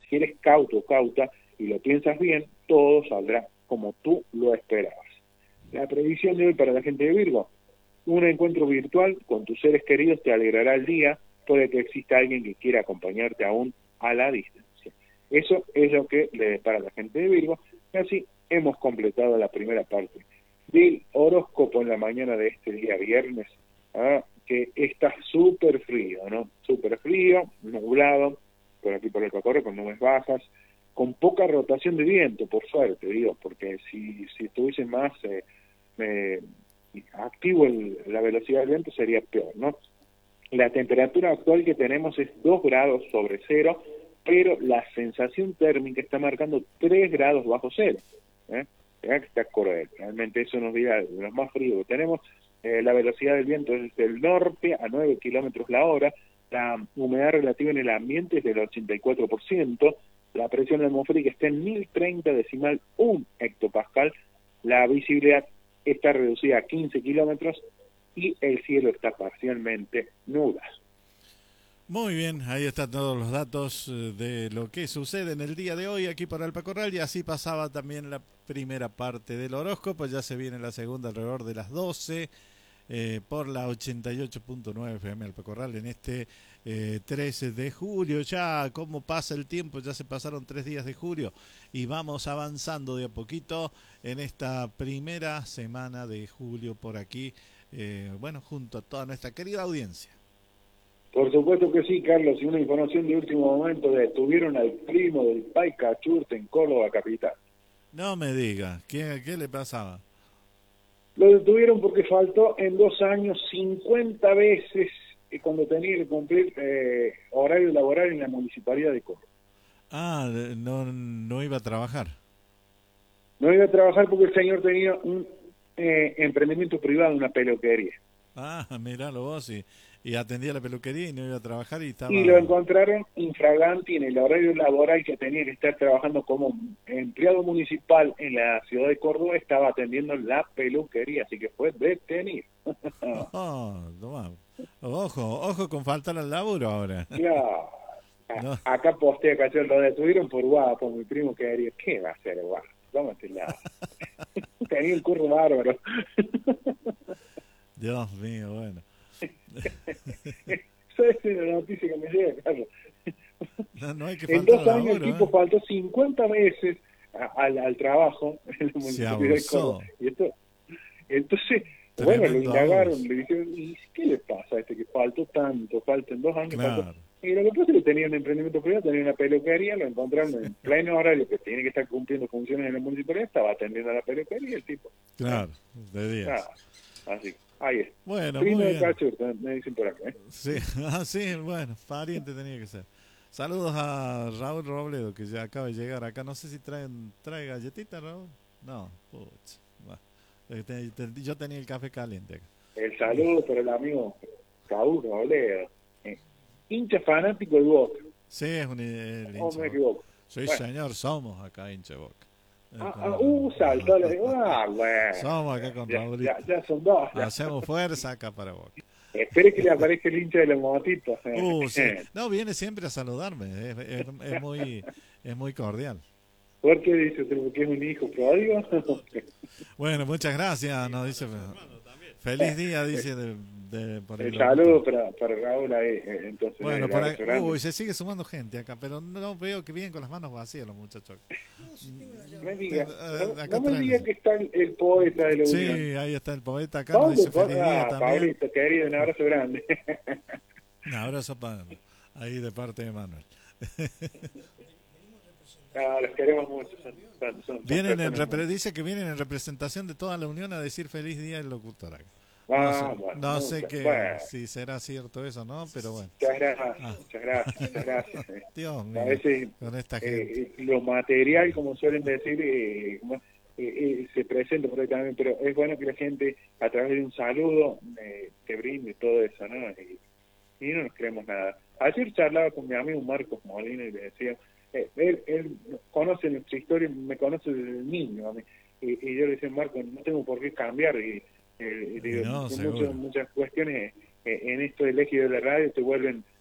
si eres cauto o cauta y lo piensas bien, todo saldrá como tú lo esperabas. La previsión de hoy para la gente de Virgo: un encuentro virtual con tus seres queridos te alegrará el día, puede que exista alguien que quiera acompañarte aún a la distancia. Eso es lo que le depara a la gente de Virgo, y así hemos completado la primera parte del horóscopo en la mañana de este día viernes, que está súper frío, ¿no? Súper frío, nublado, por aquí por el Pacorro, con nubes bajas, con poca rotación de viento, por suerte, digo, porque si estuviese más activo la velocidad del viento sería peor, ¿no? La temperatura actual que tenemos es 2 grados sobre cero, pero la sensación térmica está marcando 3 grados bajo cero, ¿eh? Que está cruel, realmente eso nos diga de los más fríos que tenemos. La velocidad del viento es del norte a 9 kilómetros la hora, la humedad relativa en el ambiente es del 84%, la presión atmosférica está en 1030,1 hectopascal, la visibilidad está reducida a 15 kilómetros y el cielo está parcialmente nublado. Muy bien, ahí están todos los datos de lo que sucede en el día de hoy aquí para Alpa Corral, y así pasaba también la primera parte del horóscopo. Ya se viene la segunda alrededor de las 12 por la 88.9 FM Alpa Corral en este 13 de julio. Ya cómo pasa el tiempo, ya se pasaron 3 días de julio y vamos avanzando de a poquito en esta primera semana de julio por aquí, bueno, junto a toda nuestra querida audiencia. Por supuesto que sí, Carlos, y una información de último momento: detuvieron al primo del Pai Cachurte en Córdoba capital. No me diga, ¿qué le pasaba? Lo detuvieron porque faltó en 2 años 50 veces cuando tenía que cumplir horario laboral en la Municipalidad de Córdoba. Ah, no iba a trabajar. No iba a trabajar porque el señor tenía un emprendimiento privado, una peluquería. Ah, miralo vos, y atendía la peluquería y no iba a trabajar y estaba... Y lo encontraron infraganti en el horario laboral que tenía que estar trabajando como empleado municipal en la ciudad de Córdoba, estaba atendiendo la peluquería, así que fue detenido. Ojo con faltar al laburo ahora. Claro. No. Acá postea, cachón, lo detuvieron por guapo, mi primo quedaría, ¿qué va a hacer guapo? Vamos a este lado. Tenía un curro bárbaro. Dios mío, bueno. Esa es la noticia que me llega, Carlos. No hay que En faltar 2 al años laburo, el tipo faltó 50 veces al trabajo en la Municipalidad de Córdoba. Y entonces, bueno, lo indagaron, le dijeron, ¿y qué le pasa a este que faltó tanto? Falta en 2 años. Claro. Faltó. Y lo que pasa es que tenía un emprendimiento privado, tenía una peluquería, lo encontraron en pleno horario que tiene que estar cumpliendo funciones en la municipalidad, estaba atendiendo a la peluquería el tipo. Claro, de días. Así, ahí es. Bueno, Primo muy de bien. Cachurte, me dicen por acá. Sí, sí, bueno, pariente tenía que ser. Saludos a Raúl Robledo, que ya acaba de llegar acá. No sé si trae galletitas, Raúl. No, pucha. Yo tenía el café caliente acá. El saludo para el amigo Raúl Robledo, hincha fanático del Boca. Sí, es un hincha. No me equivoco. Sí, bueno. Señor, somos acá hincha de Boca. Saltó, le digo, bueno. Somos acá con Raúlito. Ya son 2. Ya. Hacemos fuerza acá para Boca. Espere que le aparezca el hincha de los motitos. Sí. No, viene siempre a saludarme. Es muy cordial. ¿Por qué dice usted? ¿Porque es un hijo pródigo? Bueno, muchas gracias. Nos dice feliz día, dice por el saludo para Raúl ahí. Entonces, bueno, se sigue sumando gente acá, pero no veo que vienen con las manos vacías los muchachos. No me diga que está el poeta de la Unión. Sí, ahí está el poeta acá. Nos dice feliz día también. Pablito, querido, un abrazo grande. Un abrazo ahí de parte de Manuel. Los queremos mucho. Dice que vienen en representación de toda la Unión a decir feliz día el locutor acá. No sé si será cierto eso, ¿no? Pero bueno. Muchas gracias. Dios mío, a veces con esta gente. Lo material, como suelen decir, se presenta por ahí también, pero es bueno que la gente, a través de un saludo, te brinde todo eso, ¿no? Y no nos creemos nada. Ayer charlaba con mi amigo Marcos Molina y le decía, él conoce nuestra historia, me conoce desde el niño a mí, y yo le decía, Marcos, no tengo por qué cambiar, digo, muchas cuestiones en esto del eje de la radio te vuelven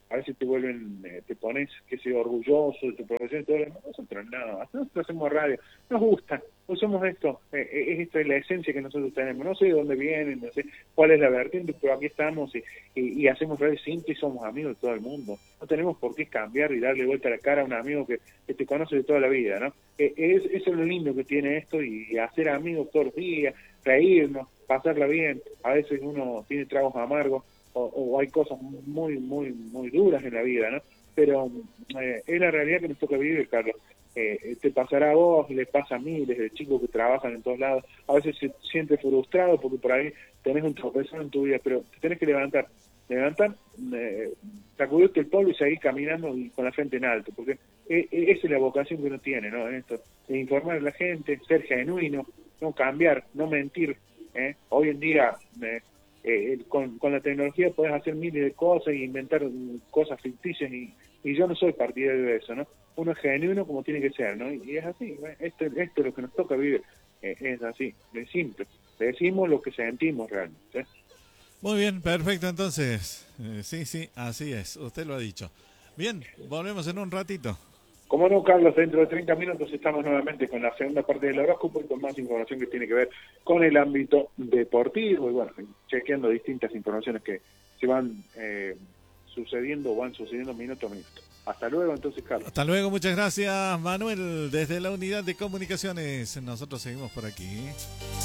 a veces te vuelven, te pones, que sea orgulloso de tu profesión y todo lo demás. Nosotros no, nosotros hacemos radio, nos gusta, usamos esto, esta es la esencia que nosotros tenemos, no sé de dónde vienen, no sé cuál es la vertiente, pero aquí estamos y hacemos radio simple y somos amigos de todo el mundo. No tenemos por qué cambiar y darle vuelta a la cara a un amigo que te conoce de toda la vida, ¿no? Eso es lo lindo que tiene esto, y hacer amigos todos los días, reírnos, pasarla bien. A veces uno tiene tragos amargos o hay cosas muy, muy, muy duras en la vida, ¿no? Pero es la realidad que nos toca vivir, Carlos. Te pasará a vos, le pasa a mí, desde chicos que trabajan en todos lados. A veces se siente frustrado porque por ahí tenés un tropezón en tu vida, pero te tenés que levantar, sacudirte el polvo y seguir caminando y con la frente en alto, porque esa es la vocación que uno tiene, ¿no? Esto, de informar a la gente, ser genuino, no cambiar, no mentir. Hoy en día con la tecnología podés hacer miles de cosas e inventar cosas ficticias, y yo no soy partidario de eso, ¿no? Uno es genuino como tiene que ser, ¿no? Y es así, esto es lo que nos toca vivir, es así, de simple. Decimos lo que sentimos realmente. Muy bien, perfecto, entonces. Sí, así es, usted lo ha dicho. Bien, volvemos en un ratito. Como no, Carlos, dentro de 30 minutos estamos nuevamente con la segunda parte del horóscopo y con más información que tiene que ver con el ámbito deportivo y bueno, chequeando distintas informaciones que se van sucediendo o van sucediendo minuto a minuto. Hasta luego, entonces, Carlos. Hasta luego, muchas gracias, Manuel, desde la unidad de comunicaciones. Nosotros seguimos por aquí.